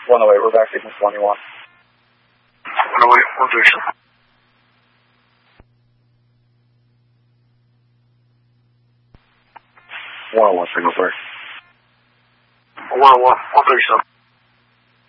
108, we're back to 21. 108, 137. 101, signal, sorry. 101, 137.